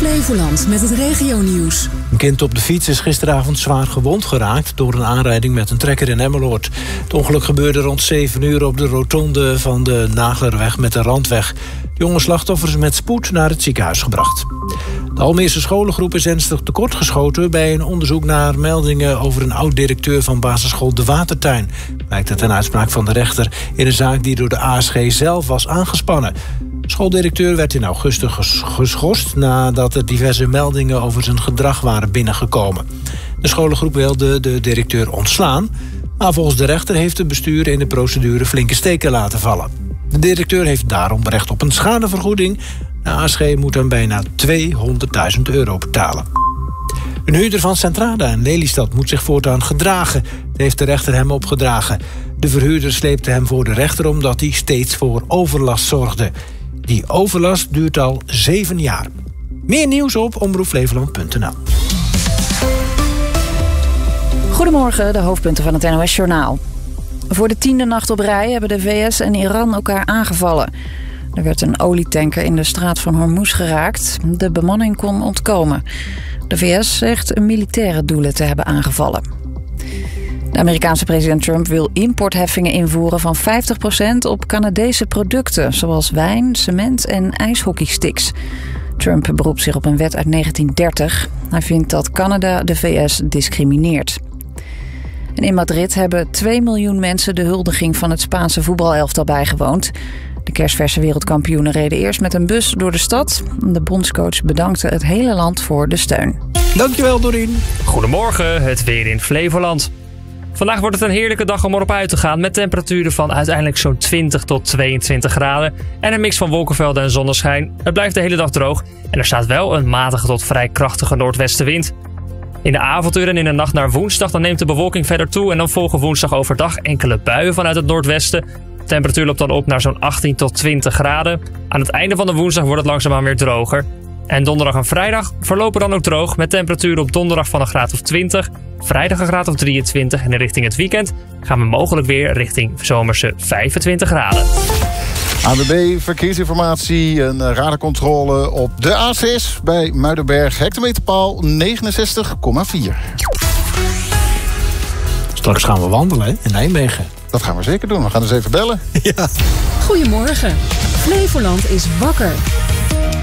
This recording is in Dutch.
Flevoland met het regionieuws. Een kind op de fiets is gisteravond zwaar gewond geraakt door een aanrijding met een trekker in Emmeloord. Het ongeluk gebeurde rond 7 uur op de rotonde van de Naglerweg met de Randweg. De jonge slachtoffer is met spoed naar het ziekenhuis gebracht. De Almeerse scholengroep is ernstig tekortgeschoten bij een onderzoek naar meldingen over een oud-directeur van basisschool De Watertuin. Blijkt uit een uitspraak van de rechter in een zaak die door de ASG zelf was aangespannen. De schooldirecteur werd in augustus geschorst nadat er diverse meldingen over zijn gedrag waren binnengekomen. De scholengroep wilde de directeur ontslaan, maar volgens de rechter heeft het bestuur in de procedure flinke steken laten vallen. De directeur heeft daarom recht op een schadevergoeding. De ASG moet hem bijna €200.000 betalen. Een huurder van Centrada in Lelystad moet zich voortaan gedragen. Dat heeft de rechter hem opgedragen. De verhuurder sleepte hem voor de rechter omdat hij steeds voor overlast zorgde. Die overlast duurt al 7 jaar. Meer nieuws op omroepflevoland.nl. Goedemorgen, de hoofdpunten van het NOS-journaal. Voor de 10e nacht op rij hebben de VS en Iran elkaar aangevallen. Er werd een olietanker in de straat van Hormuz geraakt. De bemanning kon ontkomen. De VS zegt militaire doelen te hebben aangevallen. De Amerikaanse president Trump wil importheffingen invoeren van 50% op Canadese producten, zoals wijn, cement en ijshockeysticks. Trump beroept zich op een wet uit 1930. Hij vindt dat Canada de VS discrimineert. En in Madrid hebben 2 miljoen mensen de huldiging van het Spaanse voetbalelftal bijgewoond. De kersverse wereldkampioenen reden eerst met een bus door de stad. De bondscoach bedankte het hele land voor de steun. Dankjewel, Dorien. Goedemorgen, het weer in Flevoland. Vandaag wordt het een heerlijke dag om erop uit te gaan met temperaturen van uiteindelijk zo'n 20 tot 22 graden. En een mix van wolkenvelden en zonneschijn. Het blijft de hele dag droog en er staat wel een matige tot vrij krachtige noordwestenwind. In de avonduren en in de nacht naar woensdag dan neemt de bewolking verder toe en dan volgen woensdag overdag enkele buien vanuit het noordwesten. De temperatuur loopt dan op naar zo'n 18 tot 20 graden. Aan het einde van de woensdag wordt het langzaamaan weer droger. En donderdag en vrijdag verlopen dan ook droog met temperaturen op donderdag van een graad of 20, vrijdag een graad of 23 en richting het weekend gaan we mogelijk weer richting zomerse 25 graden. ANWB Verkeersinformatie, een radarcontrole op de A6 bij Muidenberg, hectometerpaal 69,4. Straks gaan we wandelen in Nijmegen. Dat gaan we zeker doen, we gaan eens even bellen. Ja. Goedemorgen. Flevoland is wakker.